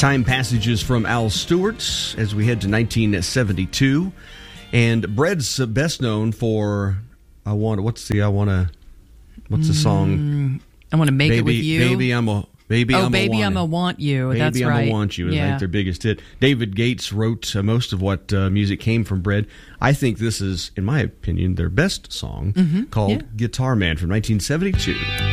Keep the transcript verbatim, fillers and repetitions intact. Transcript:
Time passages from Al Stewart as we head to nineteen seventy-two. And Bread's best known for, I want, what's the, I want to, what's the song? Mm, I want to make baby, it with you. Baby, I'm a, baby, oh, I'm baby, a I'm a want you. Baby, That's I'm right. a want you. Is yeah. I think their biggest hit. David Gates wrote uh, most of what uh, music came from Bread. I think this is, in my opinion, their best song, mm-hmm. called yeah. Guitar Man from nineteen seventy-two.